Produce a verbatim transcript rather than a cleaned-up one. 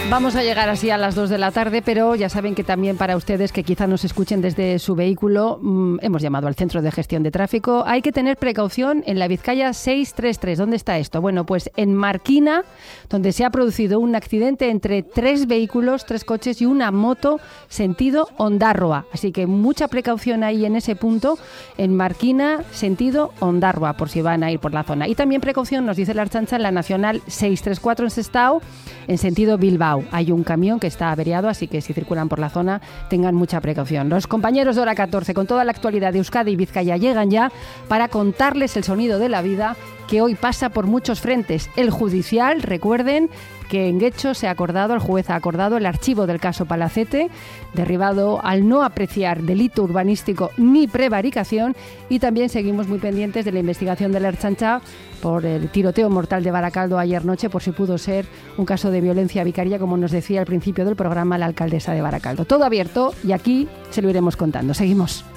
Vamos a llegar así a las dos de la tarde, pero ya saben que también para ustedes que quizá nos escuchen desde su vehículo, mmm, hemos llamado al Centro de Gestión de Tráfico. Hay que tener precaución en la Vizcaya seiscientos treinta y tres. ¿Dónde está esto? Bueno, pues en Marquina, donde se ha producido un accidente entre tres vehículos, tres coches y una moto, sentido Ondarroa. Así que mucha precaución ahí en ese punto, en Marquina, sentido Ondarroa, por si van a ir por la zona. Y también precaución, nos dice la Ertzaintza, en la Nacional seiscientos treinta y cuatro en Sestao, en sentido Bilbao. Hay un camión que está averiado, así que si circulan por la zona tengan mucha precaución. Los compañeros de Hora catorce con toda la actualidad de Euskadi y Vizcaya llegan ya para contarles el sonido de la vida que hoy pasa por muchos frentes. El judicial, recuerden que en Guecho se ha acordado, el juez ha acordado el archivo del caso Palacete, derribado al no apreciar delito urbanístico ni prevaricación, y también seguimos muy pendientes de la investigación de la Ertzaintza por el tiroteo mortal de Baracaldo ayer noche, por si pudo ser un caso de violencia vicaria, como nos decía al principio del programa la alcaldesa de Baracaldo. Todo abierto y aquí se lo iremos contando. Seguimos.